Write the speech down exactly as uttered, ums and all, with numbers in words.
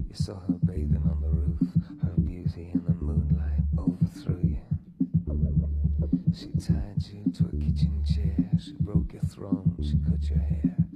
You saw her bathing on the roof, her beauty in the moonlight overthrew you. She tied you to a kitchen chair, she broke your throne, she cut your hair.